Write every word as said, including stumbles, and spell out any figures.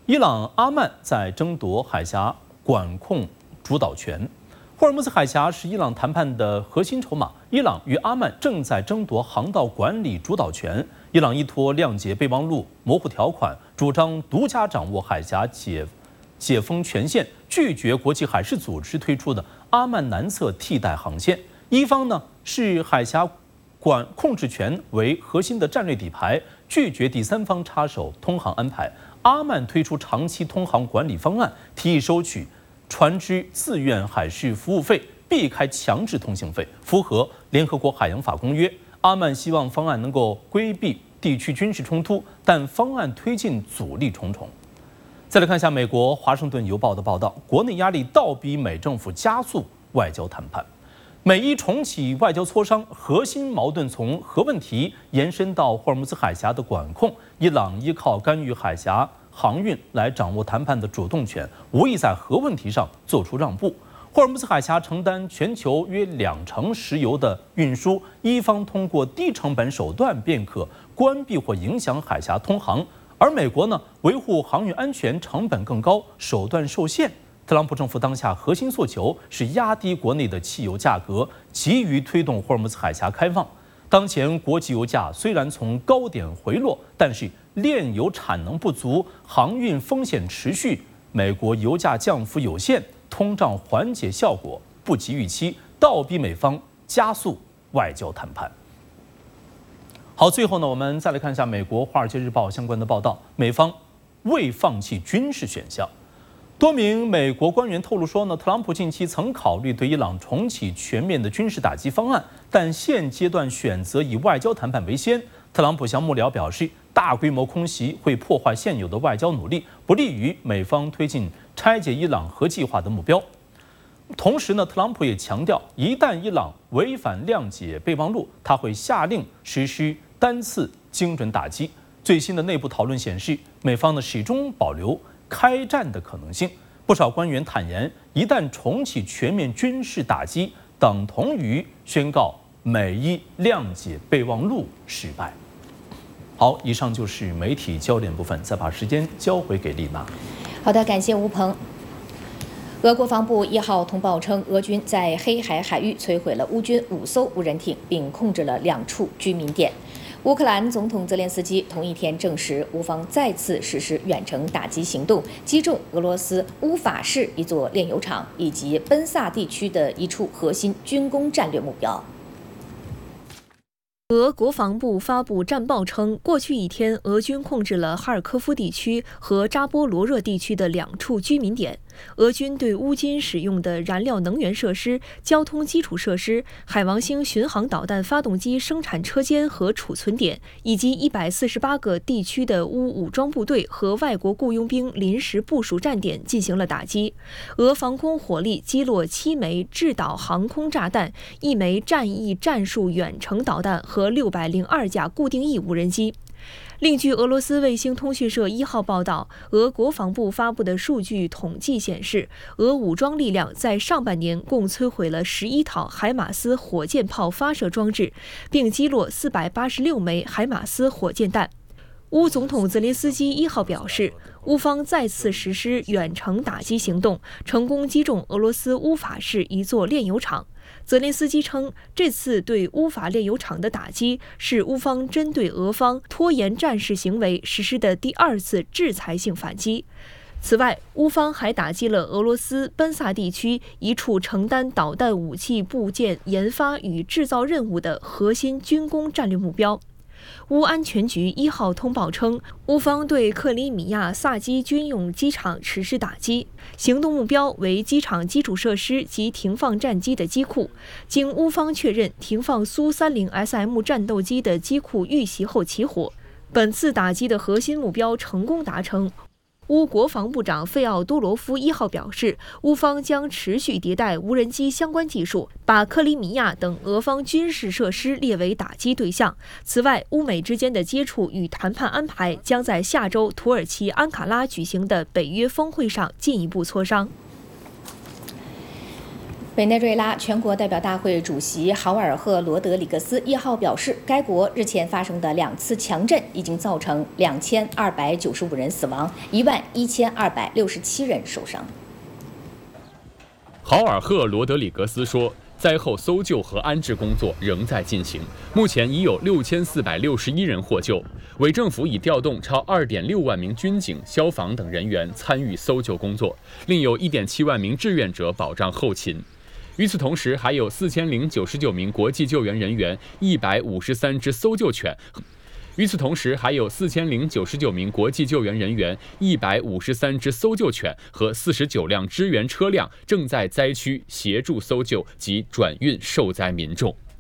伊朗、阿曼在争夺海峡管控主导权。霍尔木兹海峡是伊朗谈判的核心筹码，伊朗与阿曼正在争夺航道管理主导权。伊朗依托谅解备忘录模糊条款，主张独家掌握海峡解解封权限，拒绝国际海事组织推出的阿曼南侧替代航线。一方呢是海峡管控制权为核心的战略底牌，拒绝第三方插手通航安排。阿曼推出长期通航管理方案，提议收取船只自愿海事服务费，避开强制通行费，符合联合国海洋法公约。阿曼希望方案能够规避地区军事冲突，但方案推进阻力重重。再来看一下美国《华盛顿邮报》的报道，国内压力倒逼美政府加速外交谈判。美伊重启外交磋商，核心矛盾从核问题延伸到霍尔木兹海峡的管控。伊朗依靠干预海峡航运来掌握谈判的主动权，无意在核问题上做出让步。霍尔木兹海峡承担全球约两成石油的运输，一方通过低成本手段便可关闭或影响海峡通航，而美国呢，维护航运安全成本更高，手段受限。特朗普政府当下核心诉求是压低国内的汽油价格，急于推动霍尔木兹海峡开放。当前国际油价虽然从高点回落，但是炼油产能不足，航运风险持续，美国油价降幅有限，通胀缓解效果不及预期，倒逼美方加速外交谈判。好，最后呢，我们再来看一下美国《华尔街日报》相关的报道，美方未放弃军事选项。多名美国官员透露说呢，特朗普近期曾考虑对伊朗重启全面的军事打击方案，但现阶段选择以外交谈判为先。特朗普向幕僚表示，大规模空袭会破坏现有的外交努力，不利于美方推进拆解伊朗核计划的目标。同时呢，特朗普也强调，一旦伊朗违反谅解备忘录，他会下令实施单次精准打击。最新的内部讨论显示，美方呢始终保留开战的可能性。不少官员坦言，一旦重启全面军事打击，等同于宣告美伊谅解备忘录失败。好，以上就是媒体焦点部分，再把时间交回给丽娜。 好的，感谢吴鹏。俄国防部一号通报称，俄军在黑海海域摧毁了乌军五艘无人艇，并控制了两处居民点。乌克兰总统泽连斯基同一天证实，乌方再次实施远程打击行动，击中俄罗斯乌法市一座炼油厂以及奔萨地区的一处核心军工战略目标。 俄国防部发布战报称，过去一天，俄军控制了哈尔科夫地区和扎波罗热地区的两处居民点。俄军对乌军使用的燃料能源设施、交通基础设施、海王星巡航导弹发动机生产车间和储存点，以及一百四十八个地区的乌武装部队和外国雇佣兵临时部署站点进行了打击。俄防空火力击落七枚制导航空炸弹、一枚战役战术远程导弹和六百零二架固定翼无人机。另据俄罗斯卫星通讯社一号报道，俄国防部发布的数据统计显示，俄武装力量在上半年共摧毁了十一套海马斯火箭炮发射装置，并击落四百八十六枚海马斯火箭弹。乌总统泽连斯基一号表示，乌方再次实施远程打击行动，成功击中俄罗斯乌法市一座炼油厂。泽连斯基称，这次对乌法炼油厂的打击是乌方针对俄方拖延战事行为实施的第二次制裁性反击。此外，乌方还打击了俄罗斯奔萨地区一处承担导弹武器部件研发与制造任务的核心军工战略目标。乌安全局一号通报称，乌方对克里米亚萨基军用机场实施打击，行动目标为机场基础设施及停放战机的机库。经乌方确认，停放苏三零 S M 战斗机的机库遇袭后起火。本次打击的核心目标成功达成。乌国防部长费奥多罗夫一号表示，乌方将持续迭代无人机相关技术，把克里米亚等俄方军事设施列为打击对象。此外，乌美之间的接触与谈判安排将在下周土耳其安卡拉举行的北约峰会上进一步磋商。 委内瑞拉全国代表大会主席豪尔赫罗德里格斯一号表示，该国日前发生的两次强震已经造成两千二百九十五人死亡，一万一千二百六十七人受伤。 豪尔赫罗德里格斯说，灾后搜救和安置工作仍在进行，目前已有六千四百六十一人获救。委政府已调动超二点六万名军警、消防等人员参与搜救工作，另有一点七万名志愿者保障后勤。与此同时，还有四千零九十九名国际救援人员、一百五十三只搜救犬。与此同时，还有四千零九十九名国际救援人员、一百五十三只搜救犬和四十九辆支援车辆正在灾区协助搜救及转运受灾民众。